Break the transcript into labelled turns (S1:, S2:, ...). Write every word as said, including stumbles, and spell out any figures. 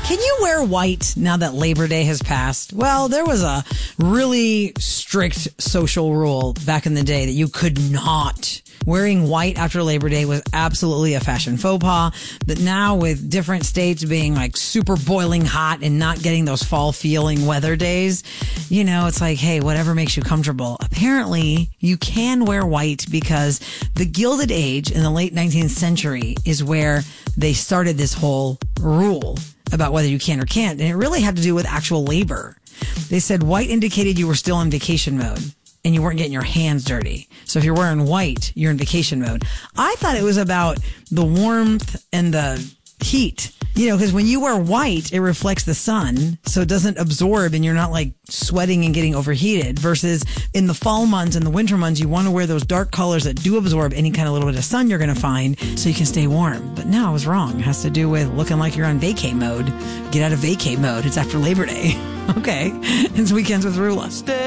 S1: Can you wear white now that Labor Day has passed? Well, there was a really strict social rule back in the day that you could not. Wearing white after Labor Day was absolutely a fashion faux pas. But now with different states being like super boiling hot and not getting those fall feeling weather days, you know, it's like, hey, whatever makes you comfortable. Apparently, you can wear white because the Gilded Age in the late nineteenth century is where they started this whole rule about whether you can or can't. And it really had to do with actual labor. They said white indicated you were still on vacation mode and you weren't getting your hands dirty. So if you're wearing white, you're in vacation mode. I thought it was about the warmth and the heat, you know, because when you wear white, it reflects the sun, so it doesn't absorb and you're not like sweating and getting overheated, versus in the fall months and the winter months, you want to wear those dark colors that do absorb any kind of little bit of sun you're going to find so you can stay warm. But no, I was wrong. It has to do with looking like you're on vacay mode. Get out of vacay mode. It's after Labor Day. Okay. It's Weekends with Rula.